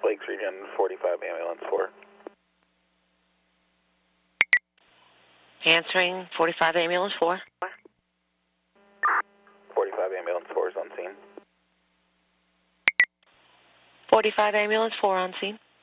Lakes Region 45 Ambulance 4. Answering 45 Ambulance 4. 45 Ambulance 4 is on scene. 45 Ambulance 4 on scene.